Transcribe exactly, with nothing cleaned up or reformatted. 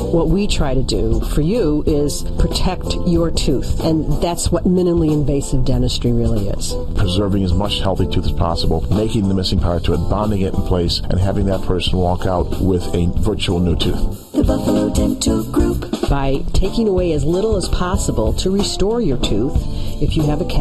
What we try to do for you is protect your tooth, and that's what minimally invasive dentistry really is. Preserving as much healthy tooth as possible, making the missing part to it, bonding it in place, and having that person walk out with a virtual new tooth. The Buffalo Dental Group. By taking away as little as possible to restore your tooth, if you have a cavity,